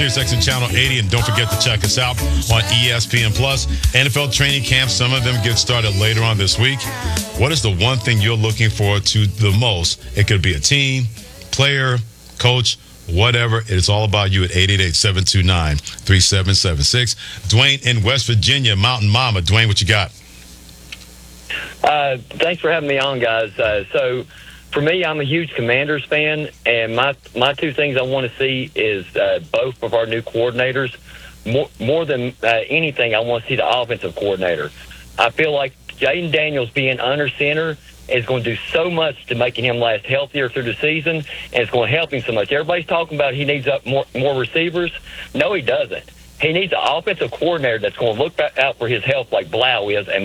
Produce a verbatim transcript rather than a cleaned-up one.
SiriusXM Channel eighty, and don't forget to check us out on E S P N Plus. N F L training camps, some of them get started later on this week. What is the one thing you're looking forward to the most? It could be a team, player, coach, whatever. It's all about you at eight eight eight, seven two nine, three seven seven six. Dwayne in West Virginia, Mountain Mama. Dwayne, what you got? Uh, thanks for having me on, guys. Uh, so, for me, I'm a huge Commanders fan, and my my two things I want to see is uh, both of our new coordinators. More, more than uh, anything, I want to see the offensive coordinator. I feel like Jaden Daniels being under center is going to do so much to making him last healthier through the season, and it's going to help him so much. Everybody's talking about he needs up more, more receivers. No, he doesn't. He needs an offensive coordinator that's going to look out for his health like Blau is and